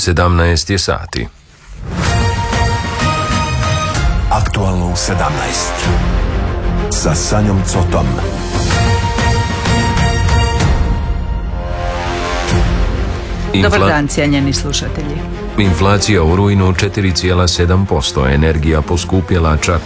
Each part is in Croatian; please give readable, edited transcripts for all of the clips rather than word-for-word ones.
17 je sati. Aktualno u 17. Sa Sanjom Cotom. Dobar dan, cijenjeni slušatelji. Inflacija u rujnu 4,7%, energija poskupjela čak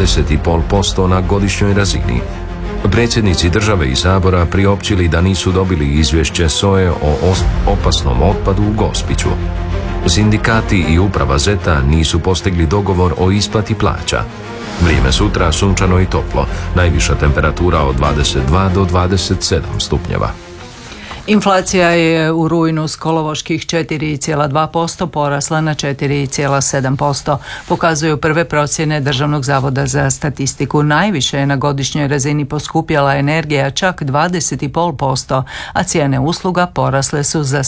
20,5% na godišnjoj razini. Predsjednici države i Sabora priopćili da nisu dobili izvješće SOA-e o opasnom otpadu u Gospiću. Sindikati i uprava ZET-a nisu postigli dogovor o isplati plaća. Vrijeme sutra sunčano i toplo, najviša temperatura od 22 do 27 stupnjeva. Inflacija je u rujnu s kolovoških 4,2% porasla na 4,7%, pokazuju prve procjene Državnog zavoda za statistiku. Najviše je na godišnjoj razini poskupjela energija čak 20,5%, a cijene usluga porasle su za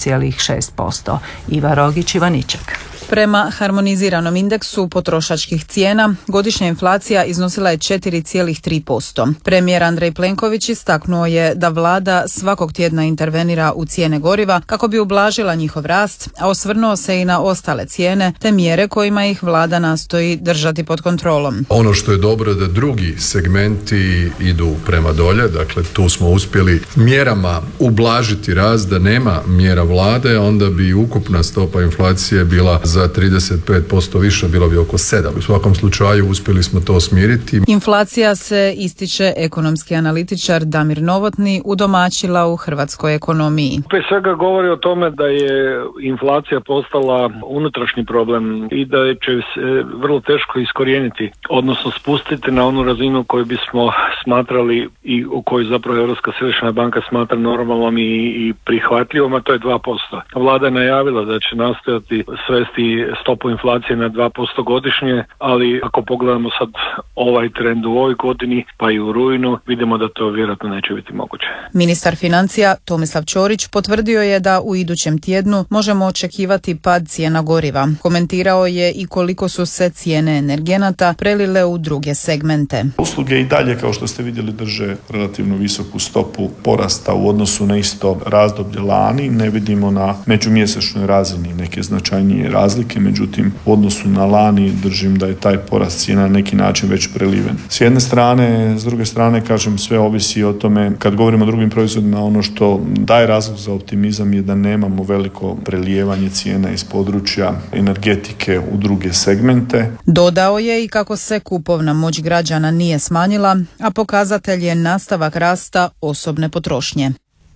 7,6%. Iva Rogić, Ivaničak. Prema harmoniziranom indeksu potrošačkih cijena, godišnja inflacija iznosila je 4,3%. Premijer Andrej Plenković istaknuo je da vlada svakog tjedna intervenira u cijene goriva kako bi ublažila njihov rast, a osvrnuo se i na ostale cijene te mjere kojima ih vlada nastoji držati pod kontrolom. Ono što je dobro je da drugi segmenti idu prema dolje, dakle tu smo uspjeli mjerama ublažiti rast, da nema mjera vlade, onda bi ukupna stopa inflacije bila za 35% više, bilo bi oko 7. U svakom slučaju uspjeli smo to smiriti. Inflacija se, ističe ekonomski analitičar Damir Novotni, udomaćila u hrvatskoj ekonomiji. Prije svega govori o tome da je inflacija postala unutrašnji problem i da će se vrlo teško iskorijeniti, odnosno spustiti na onu razinu koju bismo smatrali i u kojoj zapravo Europska središnja banka smatra normalnom i prihvatljivom, a to je 2%. Vlada je najavila da će nastojati svesti stopu inflacije na 2% godišnje, ali ako pogledamo sad ovaj trend u ovoj godini, pa i u rujnu, vidimo da to vjerojatno neće biti moguće. Ministar financija Tomislav Ćorić potvrdio je da u idućem tjednu možemo očekivati pad cijena goriva. Komentirao je i koliko su se cijene energenata prelile u druge segmente. Usluge i dalje, kao što ste vidjeli, drže relativno visoku stopu porasta u odnosu na isto razdoblje lani. Ne vidimo na međumjesečnoj razini neke značajnije razlike, međutim u odnosu na lani držim da je taj porast cijena na neki način već preliven. S jedne strane, s druge strane, kažem, sve ovisi o tome, kad govorimo o drugim proizvodima, ono što daje razlog za optimizam je da nemamo veliko prelijevanje cijena iz područja energetike u druge segmente. Dodao je i kako se kupovna moć građana nije smanjila, a pokazatelj je nastavak rasta osobne potrošnje.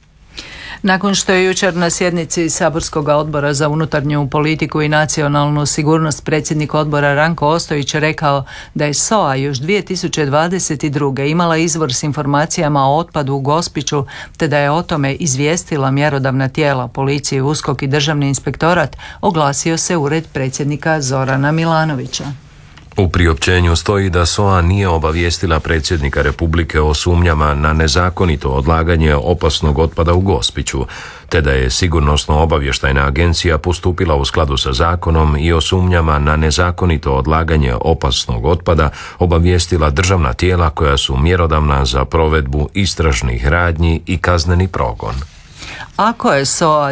Nakon što je jučer na sjednici Saborskog odbora za unutarnju politiku i nacionalnu sigurnost predsjednik odbora Ranko Ostojić rekao da je SOA još 2022. imala izvor s informacijama o otpadu u Gospiću, te da je o tome izvijestila mjerodavna tijela, policiju, USKOK i Državni inspektorat, oglasio se ured predsjednika Zorana Milanovića. U priopćenju stoji da SOA nije obavijestila predsjednika Republike o sumnjama na nezakonito odlaganje opasnog otpada u Gospiću, te da je Sigurnosno-obavještajna agencija postupila u skladu sa zakonom i o sumnjama na nezakonito odlaganje opasnog otpada obavijestila državna tijela koja su mjerodavna za provedbu istražnih radnji i kazneni progon. Ako je SOA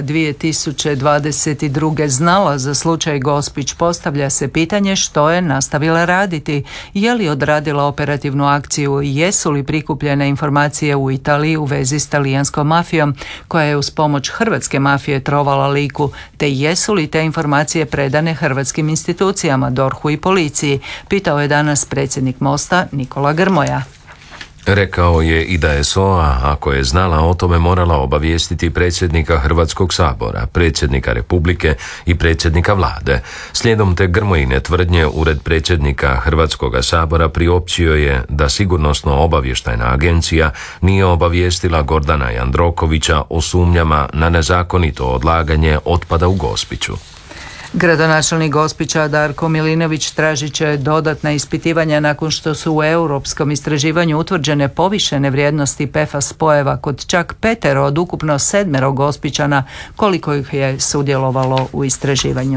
2022. znala za slučaj Gospić, postavlja se pitanje što je nastavila raditi, je li odradila operativnu akciju i jesu li prikupljene informacije u Italiji u vezi s talijanskom mafijom koja je uz pomoć hrvatske mafije trovala Liku, te jesu li te informacije predane hrvatskim institucijama, DORH-u i policiji, pitao je danas predsjednik Mosta Nikola Grmoja. Rekao je i da je SOA, ako je znala o tome, morala obavijestiti predsjednika Hrvatskog sabora, predsjednika Republike i predsjednika vlade. Slijedom te Grmojine tvrdnje, ured predsjednika Hrvatskoga sabora priopćio je da Sigurnosno-obavještajna agencija nije obavijestila Gordana Jandrokovića o sumnjama na nezakonito odlaganje otpada u Gospiću. Gradonačelnik Gospića Darko Milinović tražit će dodatna ispitivanja nakon što su u europskom istraživanju utvrđene povišene vrijednosti PFAS spojeva kod čak 5 od ukupno 7 Gospićana, koliko ih je sudjelovalo u istraživanju.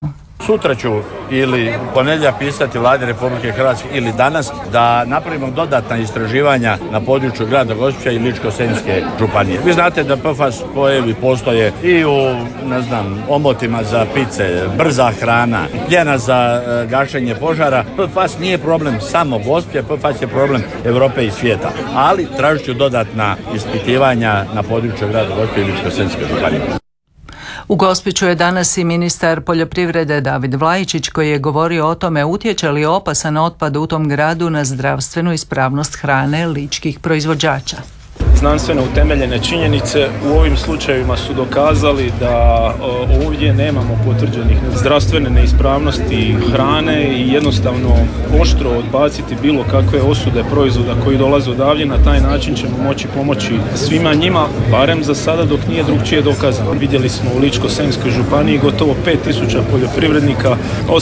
sutra ću ili ponedjeljak pisati Vladi Republike Hrvatske ili danas da napravimo dodatna istraživanja na području grada Gospića i Ličko-senjske županije. Vi znate da PFAS spojevi postoje i u, omotima za pice, brza hrana, pljena za gašenje požara. PFAS nije problem samo Gospića, PFAS je problem Europe i svijeta, ali tražit ću dodatna ispitivanja na području grada Gospića i Ličko-senjske županije. U Gospiću je danas i ministar poljoprivrede David Vlaičić koji je govorio o tome utječe li opasan otpad u tom gradu na zdravstvenu ispravnost hrane ličkih proizvođača. Znanstveno utemeljene činjenice u ovim slučajevima su dokazali da ovdje nemamo potvrđenih zdravstvene neispravnosti hrane i jednostavno oštro odbaciti bilo kakve osude proizvoda koji dolaze odavdje. Na taj način ćemo moći pomoći svima njima, barem za sada dok nije drugčije dokazano. Vidjeli smo u Ličko-senjskoj županiji gotovo 5000 poljoprivrednika,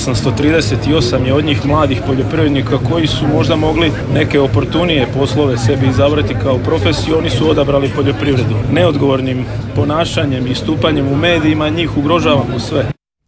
838 je od njih mladih poljoprivrednika koji su možda mogli neke oportunije poslove sebi izabrati kao profesiju. Oni su odabrali poljoprivredu. Neodgovornim ponašanjem i stupanjem u medijima njih ugrožavamo sve.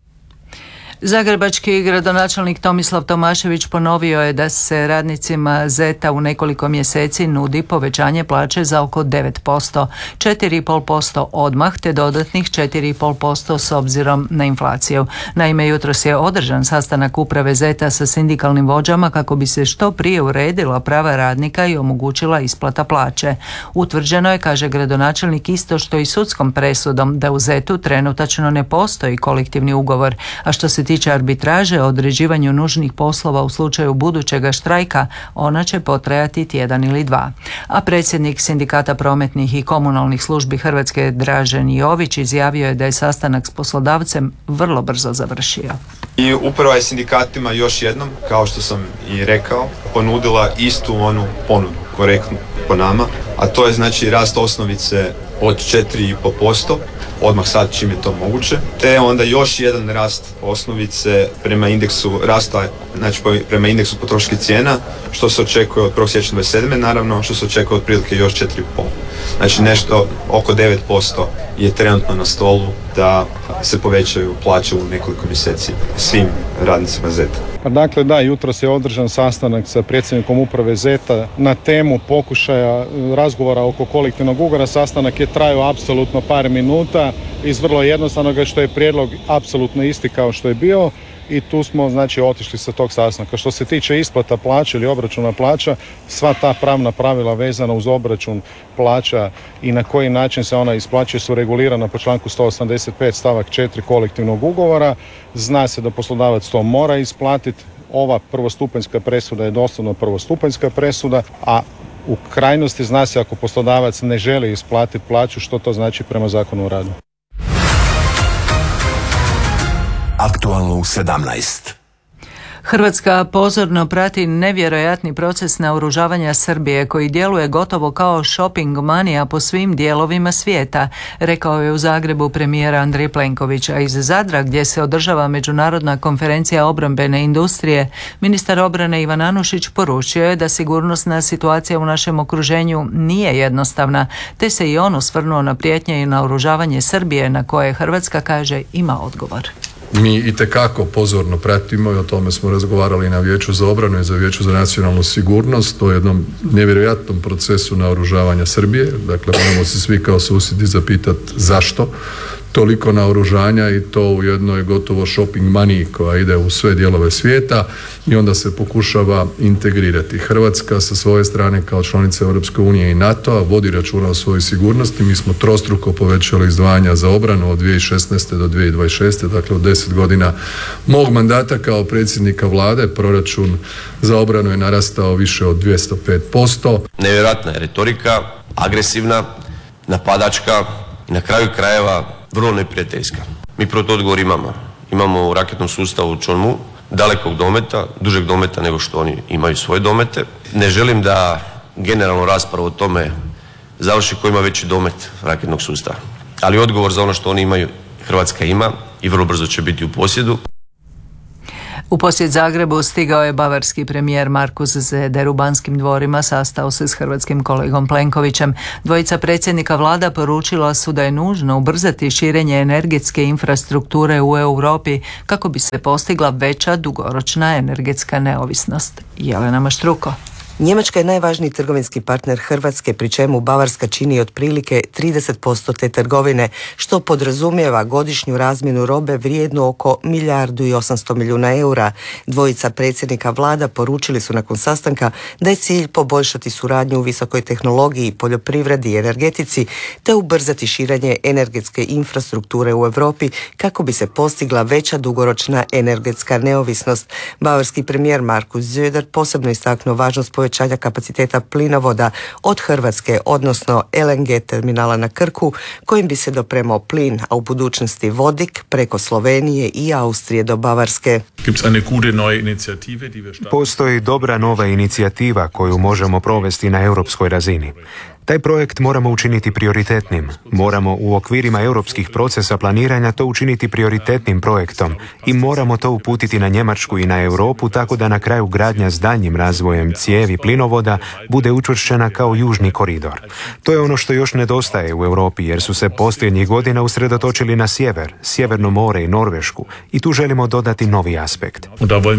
Zagrebački gradonačelnik Tomislav Tomašević ponovio je da se radnicima ZET-a u nekoliko mjeseci nudi povećanje plaće za oko 9%, 4,5% odmah te dodatnih 4,5% s obzirom na inflaciju. Naime, jutros je održan sastanak uprave ZET-a sa sindikalnim vođama kako bi se što prije uredila prava radnika i omogućila isplata plaće. Utvrđeno je, kaže gradonačelnik, isto što i sudskom presudom da u ZET-u trenutačno ne postoji kolektivni ugovor, a što se tiče arbitraže o određivanju nužnih poslova u slučaju budućega štrajka, ona će potrajati tjedan ili dva. A predsjednik Sindikata prometnih i komunalnih službi Hrvatske Dražen Jović izjavio je da je sastanak s poslodavcem vrlo brzo završio. I uprava je sindikatima još jednom, kao što sam i rekao, ponudila istu onu ponudu, korektnu po nama, a to je znači rast osnovice od 4,5%, odmah sad čim je to moguće, te onda još jedan rast osnovice prema indeksu rasta, znači prema indeksu potrošačkih cijena, što se očekuje od 1. siječnja 2027. naravno, što se očekuje otprilike još 4,5%. Znači nešto oko 9% je trenutno na stolu da se povećaju plaće u nekoliko mjeseci svim radnicima ZET-a. Pa dakle da, jutros je održan sastanak sa predsjednikom uprave ZET-a na temu pokušaja razgovora oko kolektivnog ugovora. Sastanak je trajao apsolutno par minuta iz vrlo jednostavnoga što je prijedlog apsolutno isti kao što je bio i tu smo znači otišli sa tog sastanka. Što se tiče isplata plaća ili obračuna plaća, sva ta pravna pravila vezana uz obračun plaća i na koji način se ona isplaćuje su regulirana po članku 185 stavak 4 kolektivnog ugovora. Zna se da poslodavac to mora isplatiti. Ova prvostupanjska presuda je doslovno prvostupanjska presuda, a u krajnosti zna se ako poslodavac ne želi isplatiti plaću što to znači prema Zakonu o radu. Aktualno u 17. Hrvatska pozorno prati nevjerojatni proces naoružavanja Srbije koji djeluje gotovo kao shopping manija po svim dijelovima svijeta, rekao je u Zagrebu premijer Andrej Plenković, a iz Zadra gdje se održava Međunarodna konferencija obrambene industrije, ministar obrane Ivan Anušić poručio je da sigurnosna situacija u našem okruženju nije jednostavna, te se i on osvrnuo na prijetnje i naoružavanje Srbije na koje Hrvatska, kaže, ima odgovor. Mi itekako pozorno pratimo i o tome smo razgovarali na Vijeću za obranu i za Vijeću za nacionalnu sigurnost o jednom nevjerojatnom procesu naoružavanja Srbije. Dakle, moramo se svi kao susjedi zapitati zašto toliko naoružanja i to u jednoj gotovo shopping maniji koja ide u sve dijelove svijeta i onda se pokušava integrirati. Hrvatska sa svoje strane kao članica Europske unije i NATO-a vodi računa o svojoj sigurnosti. Mi smo trostruko povećali izdvajanja za obranu od 2016. do 2026. Dakle, od 10 godina mog mandata kao predsjednika vlade proračun za obranu je narastao više od 205%. Nevjerojatna je retorika, agresivna, napadačka i na kraju krajeva vrlo neprijateljska. Mi proto odgovor imamo. Imamo u raketnom sustavu Chonmu dalekog dometa, dužeg dometa nego što oni imaju svoje domete. Ne želim da generalno raspravu o tome završi ko ima veći domet raketnog sustava. Ali odgovor za ono što oni imaju Hrvatska ima i vrlo brzo će biti u posjedu. U posjet Zagrebu stigao je bavarski premijer Markus Söder. U Banskim dvorima sastao se s hrvatskim kolegom Plenkovićem. Dvojica predsjednika vlada poručila su da je nužno ubrzati širenje energetske infrastrukture u Europi kako bi se postigla veća dugoročna energetska neovisnost. Jelena Maštruko. Njemačka je najvažniji trgovinski partner Hrvatske, pri čemu Bavarska čini otprilike 30% te trgovine, što podrazumijeva godišnju razmjenu robe vrijednu oko 1,8 milijardi eura. Dvojica predsjednika vlada poručili su nakon sastanka da je cilj poboljšati suradnju u visokoj tehnologiji, poljoprivredi i energetici, te ubrzati širenje energetske infrastrukture u Europi kako bi se postigla veća dugoročna energetska neovisnost. Bavarski premijer Markus Söder posebno istaknuo važnost povećanja kapaciteta plinovoda od Hrvatske, odnosno LNG terminala na Krku, kojim bi se dopremao plin, a u budućnosti vodik preko Slovenije i Austrije do Bavarske. Postoji dobra nova inicijativa koju možemo provesti na europskoj razini. Taj projekt moramo učiniti prioritetnim. Moramo u okvirima europskih procesa planiranja to učiniti prioritetnim projektom i moramo to uputiti na Njemačku i na Europu tako da na kraju gradnja s daljnjim razvojem cijevi plinovoda bude učvršćena kao južni koridor. To je ono što još nedostaje u Europi jer su se posljednjih godina usredotočili na sjever, Sjeverno more i Norvešku i tu želimo dodati novi aspekt.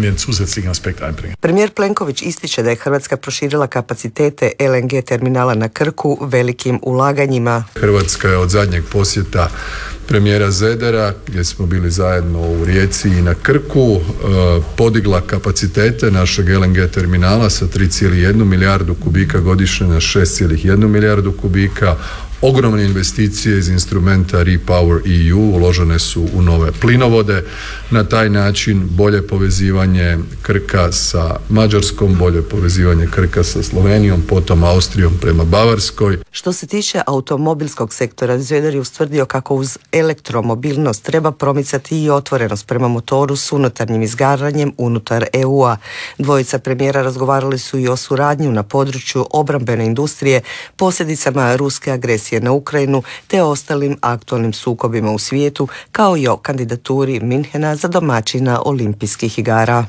Premijer Plenković ističe da je Hrvatska proširila kapacitete LNG terminala na Krku velikim ulaganjima. Hrvatska je od zadnjeg posjeta premijera Södera, gdje smo bili zajedno u Rijeci i na Krku, podigla kapacitete našeg LNG terminala sa 3,1 milijardu kubika godišnje na 6,1 milijardu kubika. Ogromne investicije iz instrumenta Repower EU uložene su u nove plinovode. Na taj način bolje povezivanje Krka sa Mađarskom, bolje povezivanje Krka sa Slovenijom, potom Austrijom prema Bavarskoj. Što se tiče automobilskog sektora, Söder je ustvrdio kako uz elektromobilnost treba promicati i otvorenost prema motoru s unutarnjim izgaranjem unutar EU-a. Dvojica premijera razgovarali su i o suradnju na području obrambene industrije, posljedicama ruske agresije na Ukrajinu te ostalim aktualnim sukobima u svijetu, kao i o kandidaturi Minhena za domaćina olimpijskih igara.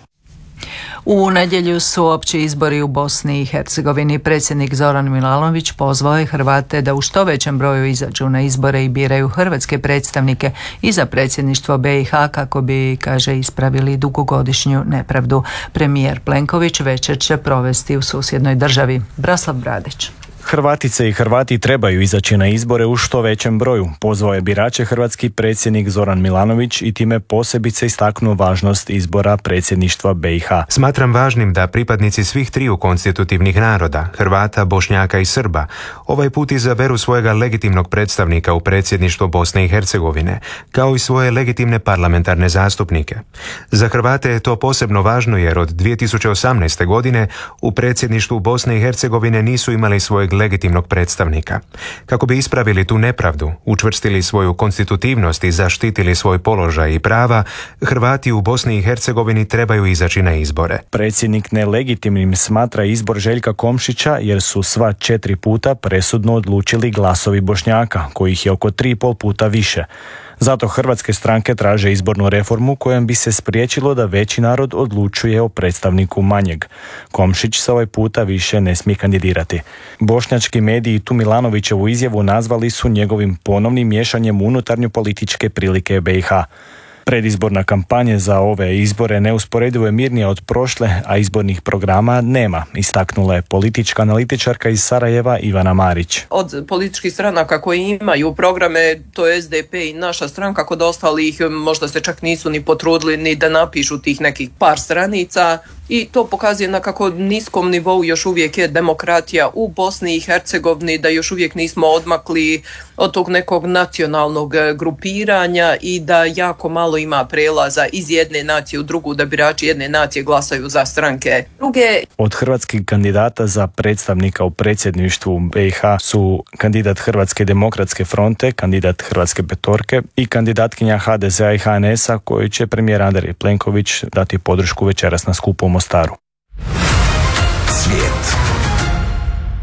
U nedjelju su opći izbori u Bosni i Hercegovini. Predsjednik Zoran Milanović pozvao je Hrvate da u što većem broju izađu na izbore i biraju hrvatske predstavnike i za predsjedništvo BiH kako bi, kaže, ispravili dugogodišnju nepravdu. Premijer Plenković večer će provesti u susjednoj državi. Braslav Bradić. Hrvatice i Hrvati trebaju izaći na izbore u što većem broju, pozvao je birače hrvatski predsjednik Zoran Milanović i time posebice istaknuo važnost izbora predsjedništva BiH. Smatram važnim da pripadnici svih triju konstitutivnih naroda, Hrvata, Bošnjaka i Srba, ovaj put izaberu svojega legitimnog predstavnika u predsjedništvo Bosne i Hercegovine, kao i svoje legitimne parlamentarne zastupnike. Za Hrvate je to posebno važno jer od 2018. godine u predsjedništvu Bosne i Hercegovine nisu imali svojeg legitimnog predstavnika. Kako bi ispravili tu nepravdu, učvrstili svoju konstitutivnost i zaštitili svoj položaj i prava, Hrvati u Bosni i Hercegovini trebaju izaći na izbore. Predsjednik nelegitimnim smatra izbor Željka Komšića jer su sva 4 puta presudno odlučili glasovi Bošnjaka, kojih je oko 3,5 puta više. Zato hrvatske stranke traže izbornu reformu kojom bi se spriječilo da veći narod odlučuje o predstavniku manjeg. Komšić se ovaj puta više ne smije kandidirati. Bošnjački mediji tu Milanovićevu izjavu nazvali su njegovim ponovnim miješanjem u unutarnje političke prilike BiH. Predizborna kampanja za ove izbore neusporedivo je mirnija od prošle, a izbornih programa nema, istaknula je politička analitičarka iz Sarajeva Ivana Marić. Od političkih stranaka koji imaju programe, to je SDP i naša stranka, kod ostalih možda se čak nisu ni potrudili ni da napišu tih nekih par stranica, i to pokazuje na kako niskom nivou još uvijek je demokratija u Bosni i Hercegovini, da još uvijek nismo odmakli od tog nekog nacionalnog grupiranja i da jako malo ima prelaza iz jedne nacije u drugu, da birači jedne nacije glasaju za stranke druge. Od hrvatskih kandidata za predstavnika u predsjedništvu BiH su kandidat Hrvatske demokratske fronte, kandidat Hrvatske petorke i kandidatkinja HDZ-a i HNS-a koji će premijer Andrej Plenković dati podršku večeras na skupu u Mostaru. Svijet.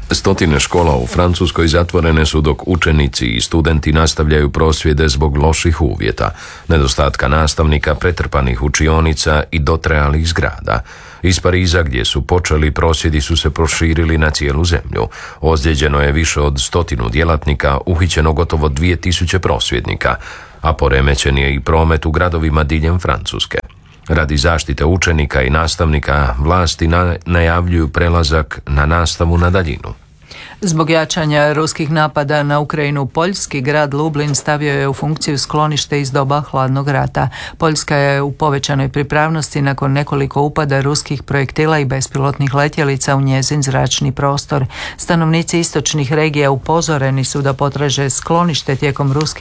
Stotine škola u Francuskoj zatvorene su dok učenici i studenti nastavljaju prosvjede zbog loših uvjeta, nedostatka nastavnika, pretrpanih učionica i dotrajalih zgrada. Iz Pariza gdje su počeli prosvjedi su se proširili na cijelu zemlju. Ozlijeđeno je više od 100 djelatnika, uhićeno gotovo 2000 prosvjednika, a poremećen je i promet u gradovima diljem Francuske. Radi zaštite učenika i nastavnika, vlasti najavljuju prelazak na nastavu na daljinu. Zbog jačanja ruskih napada na Ukrajinu, poljski grad Lublin stavio je u funkciju sklonište iz doba hladnog rata. Poljska je u povećanoj pripravnosti nakon nekoliko upada ruskih projektila i bespilotnih letjelica u njezin zračni prostor. Stanovnici istočnih regija upozoreni su da potraže sklonište tijekom ruskih